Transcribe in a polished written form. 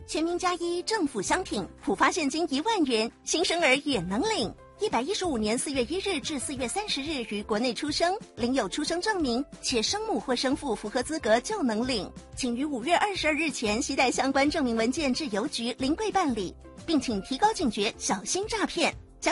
全民加一，政府相挺，普发现金1万元，新生儿也能领。115年4月1日至4月30日于国内出生，领有出生证明，且生母或生父符合资格就能领。请于5月22日前携带相关证明文件至邮局临柜办理，并请提高警觉，小心诈骗。